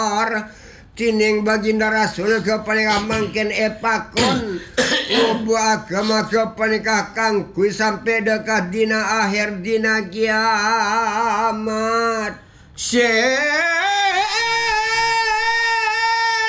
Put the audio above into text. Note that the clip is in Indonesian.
Tining baginda Rasul kepanika mangken epakon ubu agama kepanika kangkui sampai dekat dina akhir dina kiamat.